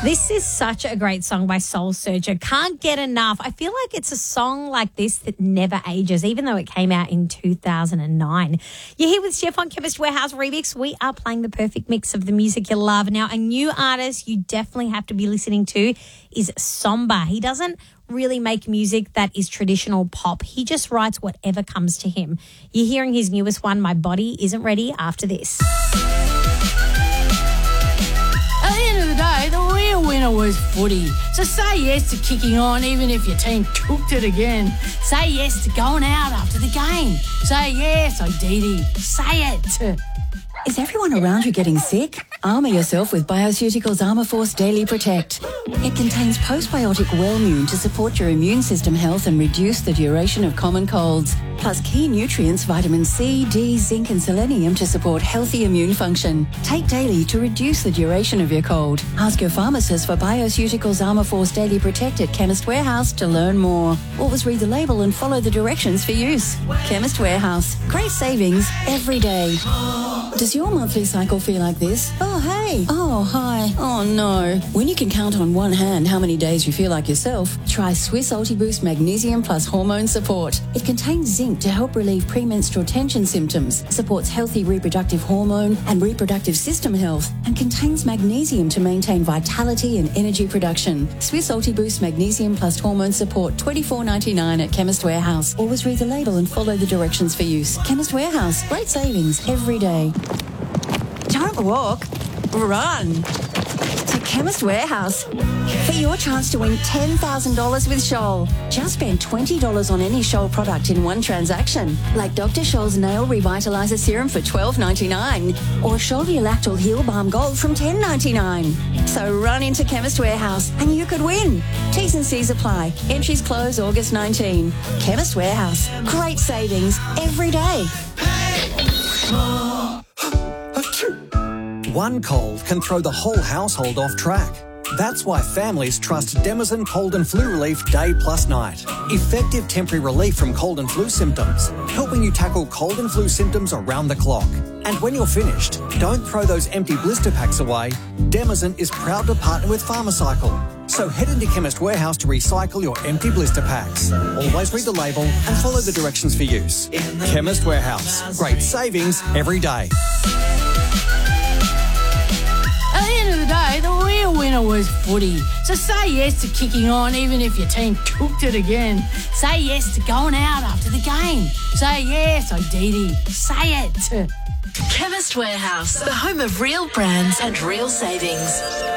This is such a great song by Soul Searcher. Can't get enough. I feel like it's a song like this that never ages, even though it came out in 2009. You're here with Chef on Chemist Warehouse Remix. We are playing the perfect mix of the music you love. Now, a new artist you definitely have to be listening to is Somba. He doesn't really make music that is traditional pop. He just writes whatever comes to him. You're hearing his newest one, My Body Isn't Ready, after this. At the end of the day, the real winner was footy. So say yes to kicking on even if your team cooked it again. Say yes to going out after the game. Say yes, Odidi. Say it. Is everyone around you getting sick? Armour yourself with Bioceuticals Armour Force Daily Protect. It contains postbiotic Wellmune to support your immune system health and reduce the duration of common colds. Plus key nutrients, vitamin C, D, zinc and selenium to support healthy immune function. Take daily to reduce the duration of your cold. Ask your pharmacist for Bioceuticals Armour Force Daily Protect at Chemist Warehouse to learn more. Always read the label and follow the directions for use. Chemist Warehouse. Great savings every day. Does your monthly cycle feel like this? Oh, hey. Oh, hi. Oh, no. When you can count on one hand how many days you feel like yourself, try Swiss Ultiboost Magnesium Plus Hormone Support. It contains zinc to help relieve premenstrual tension symptoms, supports healthy reproductive hormone and reproductive system health, and contains magnesium to maintain vitality and energy production. Swiss Ultiboost Magnesium Plus Hormone Support, $24.99 at Chemist Warehouse. Always read the label and follow the directions for use. Chemist Warehouse. Great savings every day. Don't walk, run to Chemist Warehouse for your chance to win $10,000 with Scholl. Just spend $20 on any Scholl product in one transaction, like Dr. Scholl's Nail Revitalizer Serum for $12.99 or Scholl Ulactal Heal Balm Gold from $10.99. So run into Chemist Warehouse and you could win. T's and C's apply. Entries close August 19. Chemist Warehouse. Great savings every day. One cold can throw the whole household off track. That's why families trust Demazin Cold and Flu Relief Day plus Night. Effective temporary relief from cold and flu symptoms, helping you tackle cold and flu symptoms around the clock. And when you're finished, don't throw those empty blister packs away. Demazin is proud to partner with Pharmacycle. So head into Chemist Warehouse to recycle your empty blister packs. Always read the label and follow the directions for use. Chemist Warehouse. Great savings every day. At the end of the day, the real winner was footy. So say yes to kicking on even if your team cooked it again. Say yes to going out after the game. Say yes, Odidi. Say it. Chemist Warehouse, the home of real brands and real savings.